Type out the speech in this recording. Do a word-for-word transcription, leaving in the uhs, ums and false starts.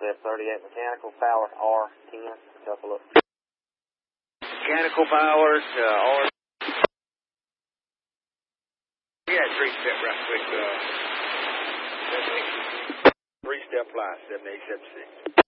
Step thirty-eight, mechanical power R ten, couple of. Mechanical power to R. Yeah, three-step right quick. Uh, three-step fly, seven eight seven six.